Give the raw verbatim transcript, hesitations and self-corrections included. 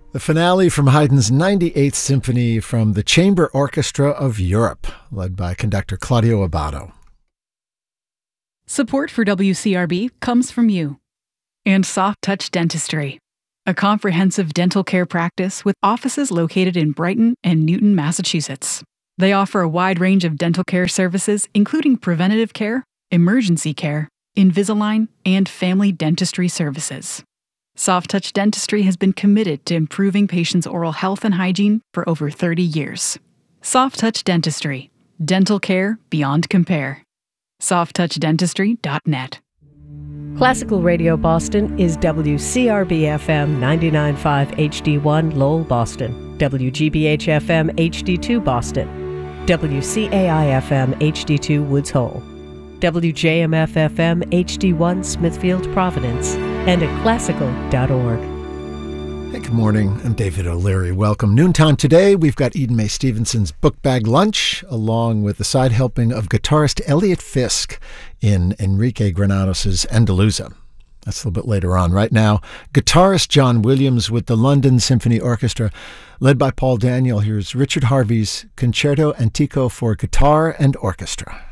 The finale from Haydn's ninety-eighth Symphony from the Chamber Orchestra of Europe, led by conductor Claudio Abbado. Support for W C R B comes from you and Soft Touch Dentistry, a comprehensive dental care practice with offices located in Brighton and Newton, Massachusetts. They offer a wide range of dental care services, including preventative care, emergency care, Invisalign, and family dentistry services. Soft Touch Dentistry has been committed to improving patients' oral health and hygiene for over thirty years. Soft Touch Dentistry. Dental care beyond compare. soft touch dentistry dot net. Classical Radio Boston is W C R B F M ninety-nine point five H D one Lowell, Boston, W G B H F M H D two Boston, W C A I F M H D two Woods Hole, W J M F F M H D one Smithfield, Providence, and at classical dot org. Hey, good morning. I'm David O'Leary. Welcome. Noontime today, we've got Eden Mae Stevenson's Book Bag Lunch, along with the side helping of guitarist Elliot Fisk in Enrique Granados' Andaluza. That's a little bit later on. Right now, guitarist John Williams with the London Symphony Orchestra, led by Paul Daniel. Here's Richard Harvey's Concerto Antico for Guitar and Orchestra.